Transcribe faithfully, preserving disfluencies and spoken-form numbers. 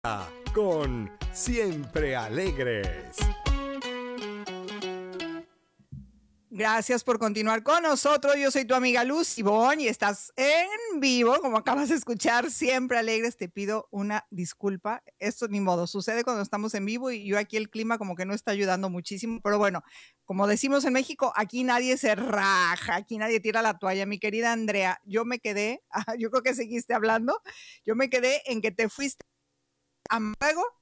Con Siempre Alegres. Gracias por continuar con nosotros. Yo soy tu amiga Luz Ivón y estás en vivo, como acabas de escuchar, Siempre Alegres. Te pido una disculpa. Esto ni modo, sucede cuando estamos en vivo y yo aquí el clima como que no está ayudando muchísimo, pero bueno, como decimos en México, aquí nadie se raja, aquí nadie tira la toalla. Mi querida Andrea, yo me quedé, yo creo que seguiste hablando, yo me quedé en que te fuiste a Luego